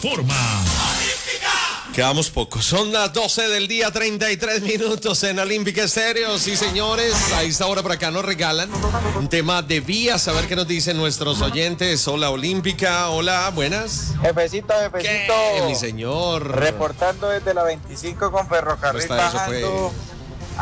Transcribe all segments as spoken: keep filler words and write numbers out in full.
informa. Quedamos pocos. Son las doce del día, treinta y tres minutos en Olímpica Estéreo. Sí, señores, a esta hora por acá nos regalan un tema de vías. A ver qué nos dicen nuestros oyentes. Hola, Olímpica. Hola, buenas. Jefecito, jefecito. ¿Qué, mi señor? Reportando desde la veinticinco con Ferrocarril bajando eso, pues?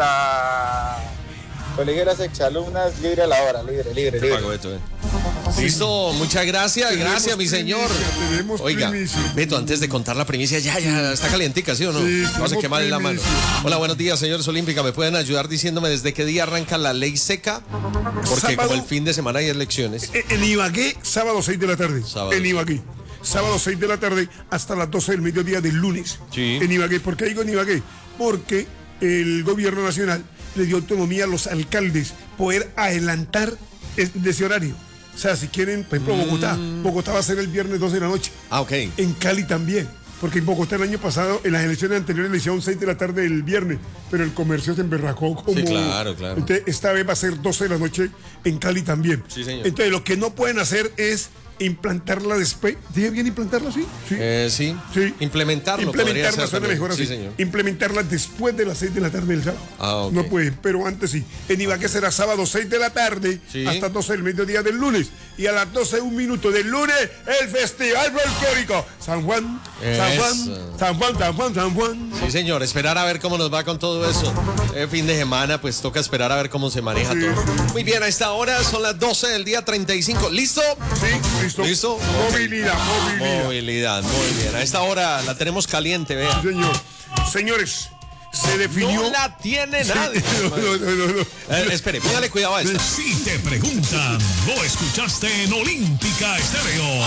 Hasta Coligueras Exalumnas, libre a la hora, libre, libre, libre. Pago, Beto, eh. Listo, muchas gracias, tenemos gracias, mi señor. Primicia, Oiga, primicia. Beto, antes de contar la primicia, ya, ya, está calientica, ¿sí o no? Sí, Vamos a quemar la mano. primicia. Hola, buenos días, señores Olímpica. ¿Me pueden ayudar diciéndome desde qué día arranca la ley seca? Porque Sábado. como el fin de semana hay elecciones. En Ibagué, sábado seis de la tarde. Sábado. En Ibagué. Sábado seis de la tarde hasta las doce del mediodía del lunes. Sí. En Ibagué. ¿Por qué digo en Ibagué? Porque el gobierno nacional le dio autonomía a los alcaldes poder adelantar es- de ese horario. O sea, si quieren, por ejemplo, Bogotá. Bogotá va a ser el viernes doce de la noche. Ah, ok. En Cali también. Porque en Bogotá el año pasado, en las elecciones anteriores, le hicieron seis de la tarde el viernes, pero el comercio se emberracó como... Sí, claro, claro. Entonces, esta vez va a ser doce de la noche en Cali también. Sí, señor. Entonces, lo que no pueden hacer es implantarla después. ¿Dije bien implantarla, sí? Sí. Eh, sí. Sí. Implementarlo. podría Implementarla ser suena también. mejor así. Sí, señor. Implementarla después de las seis de la tarde del sábado. Ah, ok. No puede, pero antes sí. En Ibagué será sábado seis de la tarde Sí. hasta doce del mediodía del lunes. Y a las doce un minuto del lunes, el Festival Folclórico. San Juan, San Juan, Eso. San Juan, San Juan, San Juan. Sí, señor, esperar a ver cómo nos va con todo eso. El fin de semana, pues toca esperar a ver cómo se maneja Sí, todo. sí. Muy bien, a esta hora son las doce del día treinta y cinco. ¿Listo? Sí, listo. ¿Listo? Movilidad, movilidad. Movilidad, muy bien. A esta hora la tenemos caliente, vea. Señor. Señores, se definió. No la tiene nadie. No, no, no, no, no. Eh, espere, póngale cuidado a esto. Si te preguntan, lo escuchaste en Olímpica Estéreo.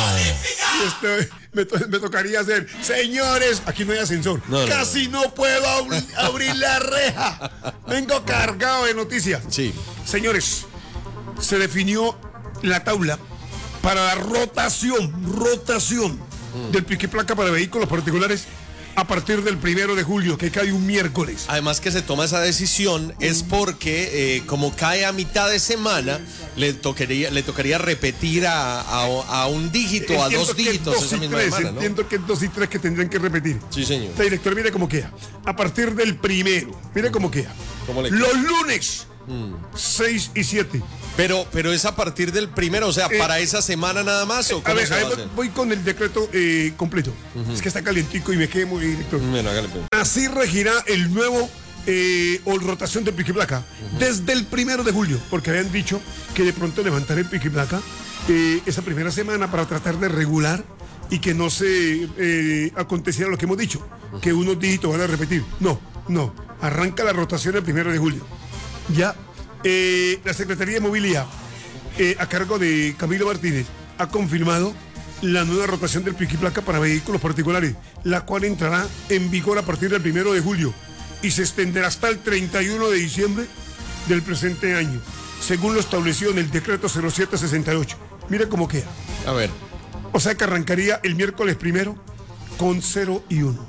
Este, me, to- me tocaría hacer, señores, aquí no hay ascensor. No, no, Casi no, puedo abri- abrir la reja. Vengo cargado de noticias. Sí. Señores, se definió la tabla para la rotación, rotación del pico y placa para vehículos particulares a partir del primero de julio, que cae un miércoles. Además que se toma esa decisión es porque eh, como cae a mitad de semana, le tocaría, le tocaría repetir a, a, a un dígito, a Entiendo dos que dígitos dos esa y misma tres, semana, ¿no? entiendo que es dos y tres que tendrían que repetir. Sí, señor. Este director, mire cómo queda. A partir del primero, mire cómo queda. ¿Cómo le queda? Los lunes, seis y siete. Pero, pero es a partir del primero, o sea, Eh, para esa semana nada más, ¿o A cómo ver, se ahí va a voy, hacer? voy con el decreto eh, completo. Es que está calientico y me quemo, director. Bueno, hágale, pues. Así regirá el nuevo eh, o rotación del pico y placa desde el primero de julio, porque habían dicho que de pronto levantar el pico y placa eh, esa primera semana para tratar de regular y que no se eh, aconteciera lo que hemos dicho, que unos dígitos van a repetir. No, no, arranca la rotación el primero de julio. Ya, eh, la Secretaría de Movilidad, eh, a cargo de Camilo Martínez, ha confirmado la nueva rotación del pico y placa para vehículos particulares, la cual entrará en vigor a partir del primero de julio y se extenderá hasta el treinta y uno de diciembre del presente año, según lo establecido en el decreto cero siete sesenta y ocho. Mira cómo queda. A ver. O sea que arrancaría el miércoles primero con cero y uno.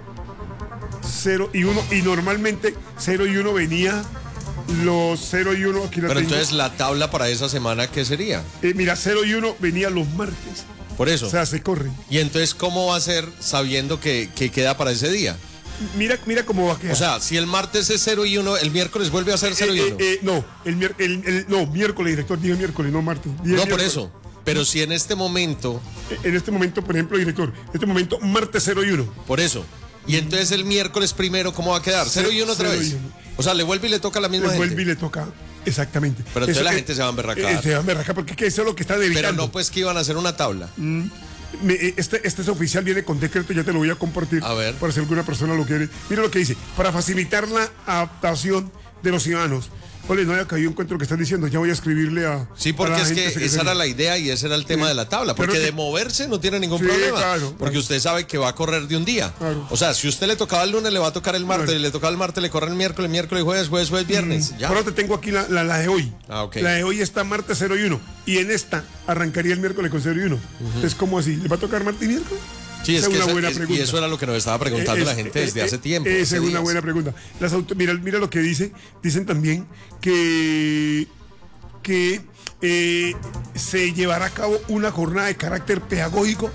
cero y uno. Y normalmente cero y uno venía los cero y uno. Aquí la Pero tengo. entonces la tabla para esa semana, ¿qué sería? Eh, mira, cero y uno venía los martes. Por eso. O sea, se corre. Y entonces, ¿cómo va a ser sabiendo que, que queda para ese día? Mira, mira cómo va a quedar. O sea, si el martes es cero y uno, el miércoles vuelve a ser cero y Eh, uno. eh, eh, no, el, mier- el- el- no, miércoles, director, dije miércoles, no martes. Dije No, por miércoles. eso. Pero si en este momento, En este momento, por ejemplo, director, en este momento, martes cero y uno. por eso. Y entonces el miércoles primero, ¿cómo va a quedar? Cero y uno otra Cero y vez. uno. O sea, le vuelve y le toca a la misma Le gente. vuelve y le toca. Exactamente. Pero entonces Eso la que- gente se va a emberracar. eh, se va a emberracar porque es que eso es lo que está Pero evitando. no, pues que iban a hacer una tabla. Me- eh, Este, este es oficial, viene con decreto, ya te lo voy a compartir. A ver. Para si alguna persona lo quiere. Mira lo que dice. Para facilitar la adaptación de los ciudadanos. Ole, no había caído en cuenta lo que están diciendo. Ya voy a escribirle a. Sí, a porque la es gente que secretaria. esa era la idea y ese era el tema Sí. de la tabla. Pero Porque que- de moverse no tiene ningún Sí, problema. claro, porque claro. usted sabe que va a correr de un día. Claro. O sea, si usted le tocaba el lunes, le va a tocar el martes. Claro. Y le tocaba el martes, le corre el miércoles, miércoles, jueves, jueves, jueves, viernes. Ya. Ahora te tengo aquí la, la, la de hoy. Ah, ok. La de hoy está martes cero y uno. Y en esta arrancaría el miércoles con cero y uno. Entonces, ¿cómo así? ¿Le va a tocar martes y miércoles? Sí, es Esa que una esa- buena es- y pregunta. eso era lo que nos estaba preguntando Es- la gente desde eh, hace eh, tiempo. Esa hace es una días. buena pregunta. Las auto- mira, mira lo que dice. Dicen también que, que eh, se llevará a cabo una jornada de carácter pedagógico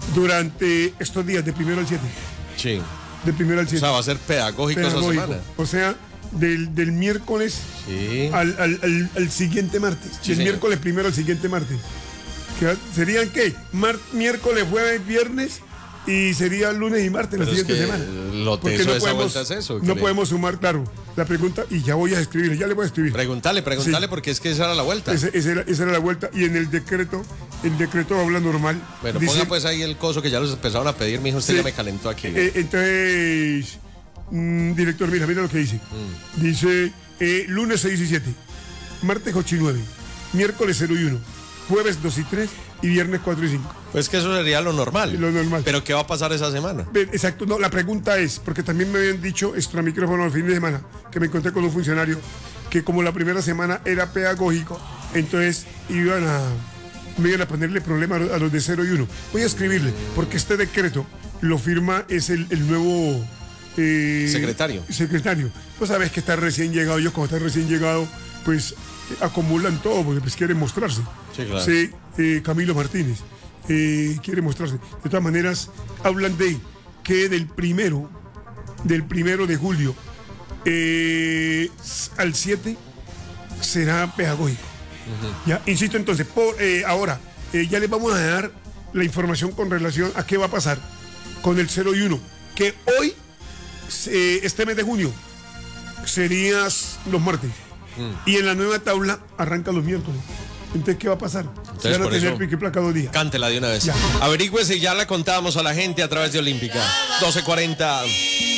durante estos días, de primero al siete. Sí. De primero al siete. O sea, va a ser pedagógico, pedagógico. esa semana. O sea, del, del miércoles sí. al, al, al, al siguiente martes. Sí, del señor. miércoles primero al siguiente martes. ¿Qué, ¿Serían qué? Mar, miércoles, jueves, viernes y sería lunes y martes la siguiente semana. Lo Porque teso no de esa podemos, vuelta es eso. No podemos sumar, claro, la pregunta y ya voy a escribir, ya le voy a escribir. Pregúntale, pregúntale sí. porque es que esa era la vuelta. Ese, esa, era, esa era la vuelta y en el decreto, el decreto habla normal. Bueno, dice, ponga pues ahí el coso que ya los empezaron a pedir, mijo, usted sí. ya me calentó aquí. Eh, entonces, mmm, director, mira, mira lo que dice. Mm. Dice, eh, lunes seis y siete, martes ocho y nueve, miércoles cero y uno, jueves dos y tres y viernes cuatro y cinco. Pues que eso sería lo normal. Lo normal. Pero ¿qué va a pasar esa semana? Exacto, no, la pregunta es, porque también me habían dicho extra micrófono el fin de semana, que me encontré con un funcionario, que como la primera semana era pedagógico, entonces iban a, me iban a ponerle problema a los de cero y uno. Voy a escribirle, porque este decreto lo firma, es el, el nuevo... Eh, secretario. Secretario. Pues sabes que está recién llegado, yo como está recién llegado, pues acumulan todo, porque pues quieren mostrarse. Sí, claro. Sí, eh, Camilo Martínez eh, quiere mostrarse. De todas maneras, hablan de que del primero, del primero de julio eh, al siete será pedagógico. Uh-huh. Ya, insisto entonces, por eh, ahora eh, ya les vamos a dar la información con relación a qué va a pasar con el cero y uno, que hoy, eh, este mes de junio, sería los martes. Mm. Y en la nueva tabla arranca los miércoles. Entonces, ¿qué va a pasar? Entonces, Se van a tener pique placa dos días. Cántela de una vez. Ya. Averigüe si ya la contábamos a la gente a través de Olímpica. doce cuarenta